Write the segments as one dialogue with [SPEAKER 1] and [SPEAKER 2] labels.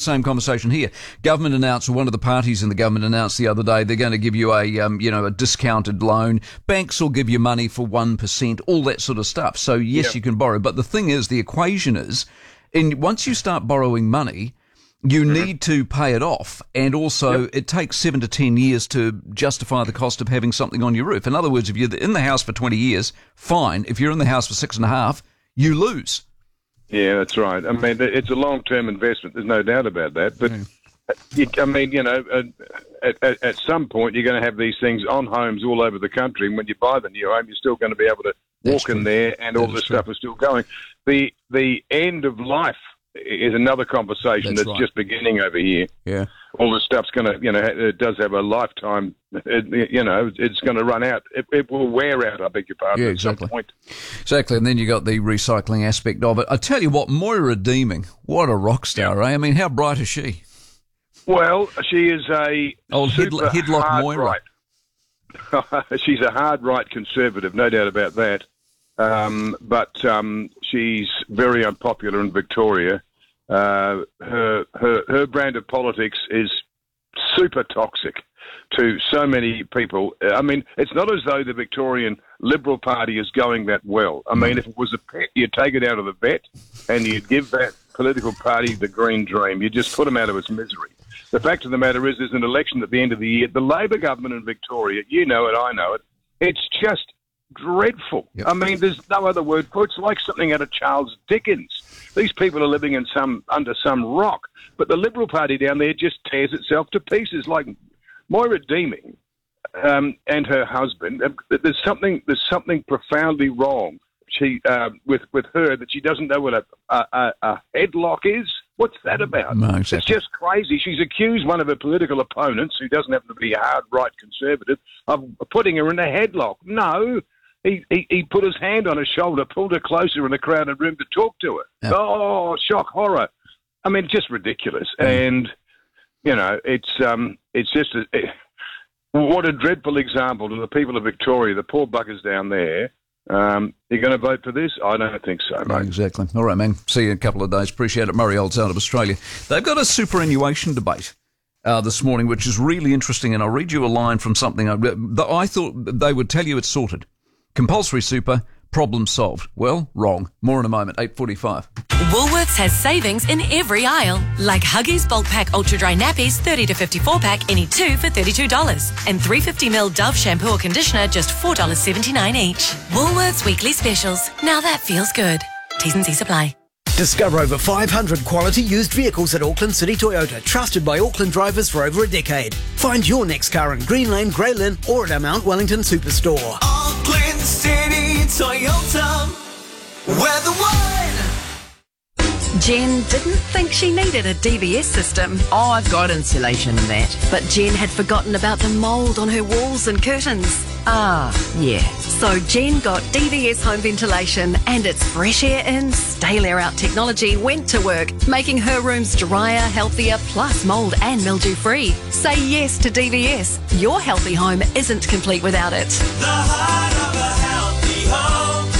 [SPEAKER 1] same conversation here. Government announced, or one of the parties in the government announced the other day, they're going to give you a discounted loan. Banks will give you money for 1%, all that sort of stuff. So yes, you can borrow. But the thing is, the equation is, once you start borrowing money, you need to pay it off, and also it takes 7 to 10 years to justify the cost of having something on your roof. In other words, if you're in the house for 20 years, fine. If you're in the house for 6.5, you lose.
[SPEAKER 2] Yeah, that's right. I mean, it's a long-term investment. There's no doubt about that. But, at some point, you're going to have these things on homes all over the country. And when you buy the new home, you're still going to be able to walk in there, and all this stuff is still going. The end of life is another conversation that's just beginning over here.
[SPEAKER 1] Yeah.
[SPEAKER 2] All this stuff's going to, it does have a lifetime, it's going to run out. It will wear out, I beg your pardon, at some point.
[SPEAKER 1] Exactly, and then you got the recycling aspect of it. I tell you what, Moira Deeming, what a rock star, eh? I mean, how bright is she?
[SPEAKER 2] Well, she is a
[SPEAKER 1] old headlock Moira.
[SPEAKER 2] Right. She's a hard right conservative, no doubt about that. But she's very unpopular in Victoria. Her brand of politics is super toxic to so many people. I mean, it's not as though the Victorian Liberal Party is going that well. I mean, if it was a pet, you'd take it out of the vet and you'd give that political party the green dream. You just put them out of its misery. The fact of the matter is, there's an election at the end of the year. The Labor government in Victoria, you know it, I know it, it's just dreadful. Yep. I mean, there's no other word for it. It's like something out of Charles Dickens. These people are living in under some rock. But the Liberal Party down there just tears itself to pieces. Like Moira Deeming and her husband, there's something profoundly wrong. She with her, that she doesn't know what a headlock is. What's that about?
[SPEAKER 1] No, exactly.
[SPEAKER 2] It's just crazy. She's accused one of her political opponents, who doesn't happen to be a hard right conservative, of putting her in a headlock. No. He put his hand on her shoulder, pulled her closer in a crowded room to talk to her. Yeah. Oh, shock, horror. I mean, just ridiculous. And, it's just what a dreadful example to the people of Victoria, the poor buggers down there. You're going to vote for this? I don't think so, mate.
[SPEAKER 1] Exactly. All right, man. See you in a couple of days. Appreciate it. Murray Olds out of Australia. They've got a superannuation debate this morning, which is really interesting, and I'll read you a line from something I thought they would tell you it's sorted. Compulsory super, problem solved. Well, wrong. More in a moment, 8:45.
[SPEAKER 3] Woolworths has savings in every aisle, like Huggies Bulk Pack Ultra Dry Nappies 30 to 54 pack, any 2 for $32. And 350ml Dove shampoo or conditioner, just $4.79 each. Woolworths weekly specials. Now that feels good. T's and C's apply.
[SPEAKER 4] Discover over 500 quality used vehicles at Auckland City Toyota, trusted by Auckland drivers for over a decade. Find your next car in Green Lane, Grey Lynn, or at our Mount Wellington Superstore.
[SPEAKER 5] Auckland City Toyota, we're the one.
[SPEAKER 6] Jen didn't think she needed a DVS system.
[SPEAKER 7] Oh, I've got insulation in that.
[SPEAKER 6] But Jen had forgotten about the mould on her walls and curtains.
[SPEAKER 7] Ah, yeah.
[SPEAKER 6] So Jen got DVS home ventilation, and its fresh air in, stale air out technology went to work, making her rooms drier, healthier, plus mould and mildew free. Say yes to DVS. Your healthy home isn't complete without it.
[SPEAKER 5] The heart of a healthy home,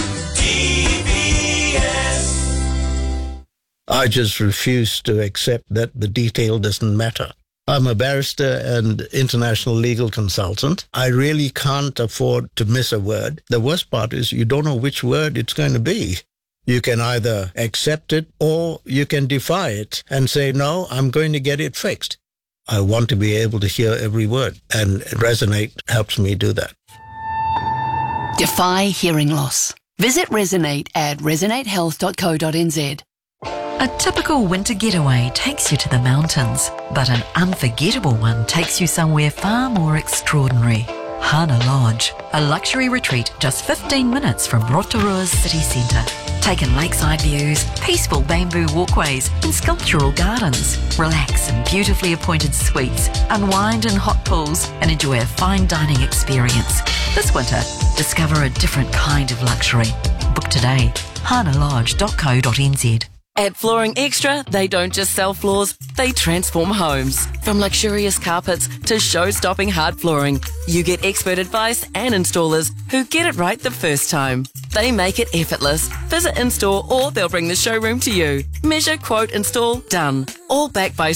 [SPEAKER 5] DVS.
[SPEAKER 8] I just refuse to accept that the detail doesn't matter. I'm a barrister and international legal consultant. I really can't afford to miss a word. The worst part is you don't know which word it's going to be. You can either accept it or you can defy it and say, no, I'm going to get it fixed. I want to be able to hear every word, and Resonate helps me do that.
[SPEAKER 9] Defy hearing loss. Visit Resonate at resonatehealth.co.nz.
[SPEAKER 10] A typical winter getaway takes you to the mountains, but an unforgettable one takes you somewhere far more extraordinary. Hana Lodge, a luxury retreat just 15 minutes from Rotorua's city centre. Take in lakeside views, peaceful bamboo walkways and sculptural gardens. Relax in beautifully appointed suites, unwind in hot pools and enjoy a fine dining experience. This winter, discover a different kind of luxury. Book today, hanalodge.co.nz.
[SPEAKER 3] At Flooring Extra, they don't just sell floors, they transform homes. From luxurious carpets to show-stopping hard flooring, you get expert advice and installers who get it right the first time. They make it effortless. Visit in-store or they'll bring the showroom to you. Measure, quote, install, done. All backed by